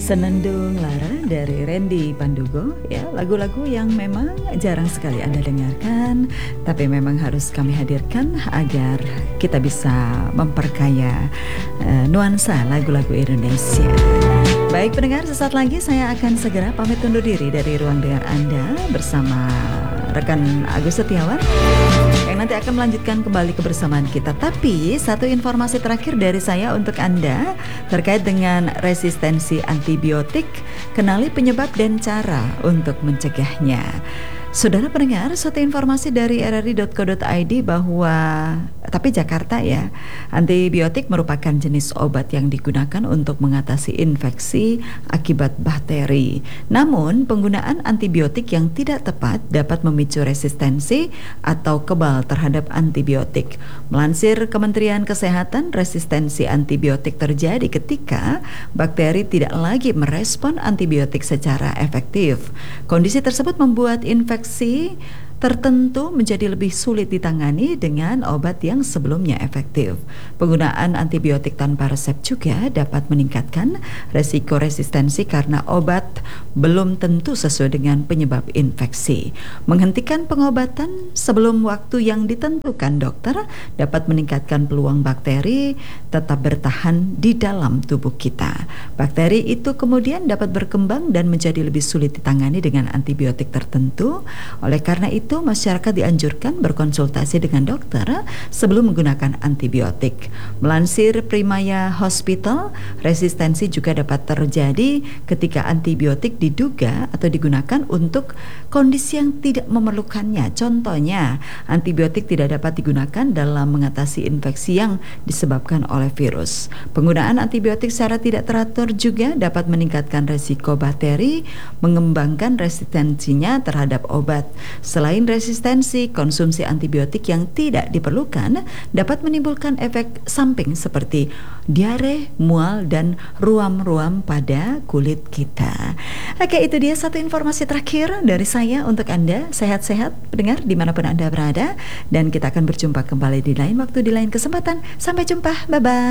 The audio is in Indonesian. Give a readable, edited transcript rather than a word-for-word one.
Senandung Lara dari Randy Pandugo, ya, lagu-lagu yang memang jarang sekali Anda dengarkan, tapi memang harus kami hadirkan agar kita bisa memperkaya nuansa lagu-lagu Indonesia. Baik pendengar, sesaat lagi saya akan segera pamit undur diri dari ruang dengar Anda bersama rekan Agus Setiawan yang nanti akan melanjutkan kembali kebersamaan kita. Tapi satu informasi terakhir dari saya untuk Anda terkait dengan resistensi antibiotik, kenali penyebab dan cara untuk mencegahnya. Saudara pendengar, suatu informasi dari rri.co.id bahwa tapi Jakarta ya, antibiotik merupakan jenis obat yang digunakan untuk mengatasi infeksi akibat bakteri. Namun, penggunaan antibiotik yang tidak tepat dapat memicu resistensi atau kebal terhadap antibiotik. Melansir Kementerian Kesehatan, resistensi antibiotik terjadi ketika bakteri tidak lagi merespon antibiotik secara efektif. Kondisi tersebut membuat infeksi tertentu menjadi lebih sulit ditangani dengan obat yang sebelumnya efektif. Penggunaan antibiotik tanpa resep juga dapat meningkatkan resiko resistensi karena obat belum tentu sesuai dengan penyebab infeksi. Menghentikan pengobatan sebelum waktu yang ditentukan dokter dapat meningkatkan peluang bakteri tetap bertahan di dalam tubuh kita. Bakteri itu kemudian dapat berkembang dan menjadi lebih sulit ditangani dengan antibiotik tertentu. Oleh karena itu, masyarakat dianjurkan berkonsultasi dengan dokter sebelum menggunakan antibiotik. Melansir Primaya Hospital, resistensi juga dapat terjadi ketika antibiotik diduga atau digunakan untuk kondisi yang tidak memerlukannya. Contohnya, antibiotik tidak dapat digunakan dalam mengatasi infeksi yang disebabkan oleh virus. Penggunaan antibiotik secara tidak teratur juga dapat meningkatkan resiko bakteri mengembangkan resistensinya terhadap obat. Selain resistensi, konsumsi antibiotik yang tidak diperlukan dapat menimbulkan efek samping seperti diare, mual, dan ruam-ruam pada kulit kita. Oke, itu dia satu informasi terakhir dari saya untuk Anda. Sehat-sehat pendengar dimanapun Anda berada, dan kita akan berjumpa kembali di lain waktu, di lain kesempatan. Sampai jumpa, bye-bye.